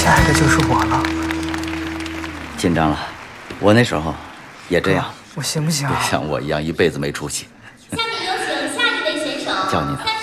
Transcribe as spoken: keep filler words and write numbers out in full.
下一个就是我了。 紧张了，我那时候也这样。 我行不行？ 别像我一样一辈子没出息。 下面有请下一位选手， 叫你的。